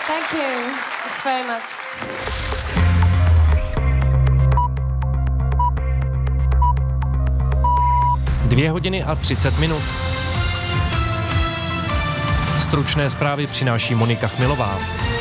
Thank you. It's very much. 2 hodiny a 30 minut. Stručné zprávy přináší Monika Chmilová.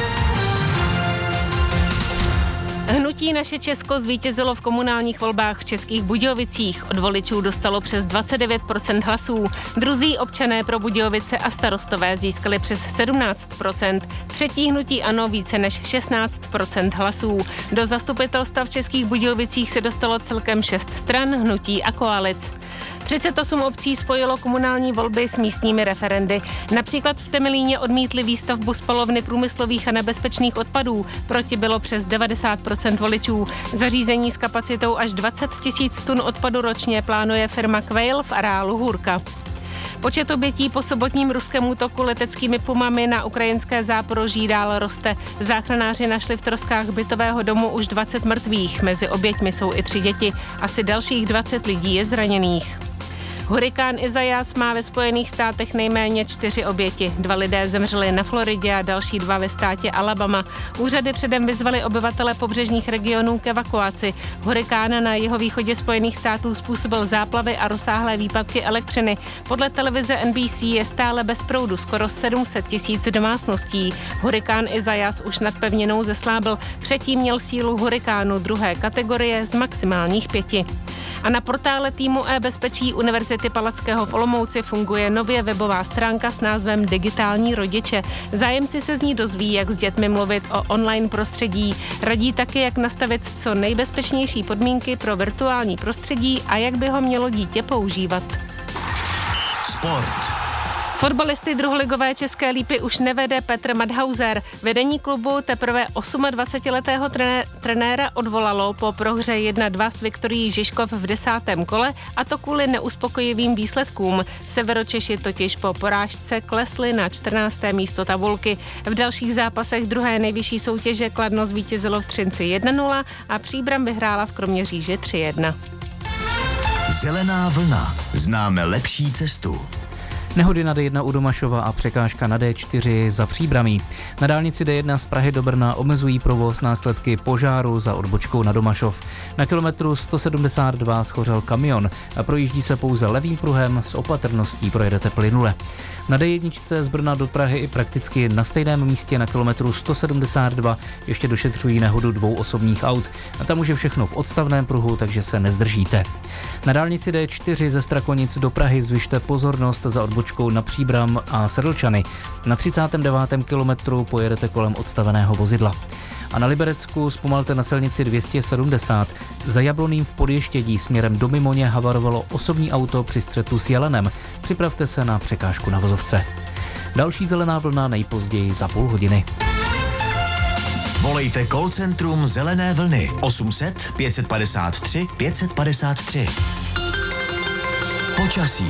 Hnutí Naše Česko zvítězilo v komunálních volbách v Českých Budějovicích. Od voličů dostalo přes 29% hlasů. Druzí občané pro Budějovice a starostové získali přes 17%. Třetí hnutí ANO více než 16% hlasů. Do zastupitelstva v Českých Budějovicích se dostalo celkem 6 stran, hnutí a koalic. 38 obcí spojilo komunální volby s místními referendy. Například v Temelíně odmítli výstavbu spalovny průmyslových a nebezpečných odpadů. Proti bylo přes 90% voličů. Zařízení s kapacitou až 20 000 tun odpadu ročně plánuje firma Quail v areálu Hůrka. Počet obětí po sobotním ruském útoku leteckými pumami na ukrajinské Záporoží dál roste. Záchranáři našli v troskách bytového domu už 20 mrtvých. Mezi oběťmi jsou i 3 děti. Asi dalších 20 lidí je zraněných. Hurikán Isaias má ve Spojených státech nejméně 4 oběti. 2 lidé zemřeli na Floridě a další 2 ve státě Alabama. Úřady předem vyzvaly obyvatele pobřežních regionů k evakuaci. Hurikán na jihovýchodě Spojených států způsobil záplavy a rozsáhlé výpadky elektřiny. Podle televize NBC je stále bez proudu skoro 700 000 domácností. Hurikán Isaias už nad pevninou zeslábil. Předtím měl sílu hurikánu 2. kategorie z maximálních 5. A na portále týmu e-bezpečí Univerzity Palackého v Olomouci funguje nově webová stránka s názvem Digitální rodiče. Zájemci se z ní dozví, jak s dětmi mluvit o online prostředí. Radí taky, jak nastavit co nejbezpečnější podmínky pro virtuální prostředí a jak by ho mělo dítě používat. Sport. Fotbalisty druholigové České Lípy už nevede Petr Madhauser. Vedení klubu teprve 28letého trenéra odvolalo po prohře 1-2 s Viktorií Žižkov v 10. kole, a to kvůli neuspokojivým výsledkům. Severočeši totiž po porážce klesli na 14. místo tabulky. V dalších zápasech druhé nejvyšší soutěže Kladno zvítězilo v Třinci 1-0 a Příbram vyhrála v Kroměříži 3-1. Zelená vlna. Známe lepší cestu. Nehody na D1 u Domašova a překážka na D4 za Příbramí. Na dálnici D1 z Prahy do Brna omezují provoz následky požáru za odbočkou na Domašov. Na kilometru 172 schořel kamion a projíždí se pouze levým pruhem, s opatrností projedete plynule. Na D1 z Brna do Prahy i prakticky na stejném místě na kilometru 172 ještě došetřují nehodu 2 osobních aut a tam už je všechno v odstavném pruhu, takže se nezdržíte. Na dálnici D4 ze Strakonic do Prahy zvyšte pozornost za odbočkou na Příbram a Sedlčany. Na 39. kilometru pojedete kolem odstaveného vozidla. A na Liberecku zpomalte na silnici 270. Za Jabloným v Podještědí směrem do Mimoně havarovalo osobní auto při střetu s jelenem. Připravte se na překážku na vozovce. Další zelená vlna nejpozději za půl hodiny. Volejte call centrum Zelené vlny 800 553 553. Počasí.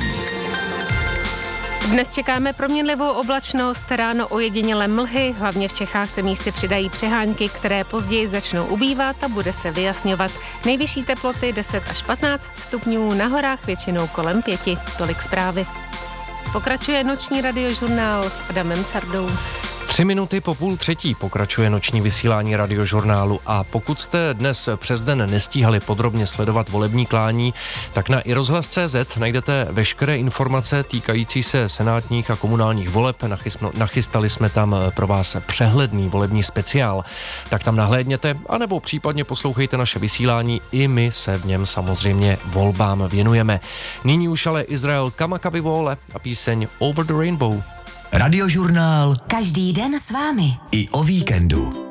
Dnes čekáme proměnlivou oblačnost, ráno ojedinělé mlhy, hlavně v Čechách se místy přidají přehánky, které později začnou ubývat a bude se vyjasňovat. Nejvyšší teploty 10 až 15 stupňů, na horách většinou kolem 5. Tolik zprávy. Pokračuje noční radiožurnál s Adamem Cardou. 3 minuty po 2:30 pokračuje noční vysílání radiožurnálu a pokud jste dnes přes den nestíhali podrobně sledovat volební klání, tak na iRozhlas.cz najdete veškeré informace týkající se senátních a komunálních voleb. Nachystali jsme tam pro vás přehledný volební speciál. Tak tam nahlédněte, anebo případně poslouchejte naše vysílání, i my se v něm samozřejmě volbám věnujeme. Nyní už ale Izrael Kamakabivole a píseň Over the Rainbow. Radiožurnál. Každý den s vámi. I o víkendu.